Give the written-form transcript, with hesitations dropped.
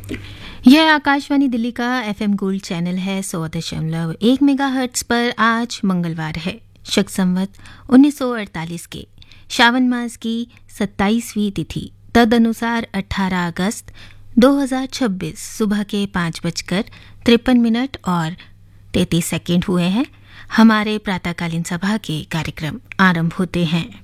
यह आकाशवाणी दिल्ली का FM gold channel है 100.1 मेगाहर्ट्ज पर। आज मंगलवार है, शक संवत 1948 के श्रावण मास की 27वीं तिथि, तदनुसार 18 अगस्त 2026 सुबह के 5:53 और 33 सेकंड हुए हैं। हमारे प्रातःकालीन सभा के कार्यक्रम आरंभ होते हैं।